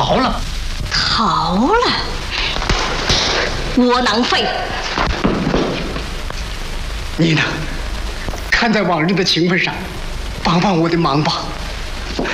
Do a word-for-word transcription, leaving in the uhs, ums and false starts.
逃了。 逃了？窝囊废！ 你呢？看在往日的情分上，帮帮我的忙吧。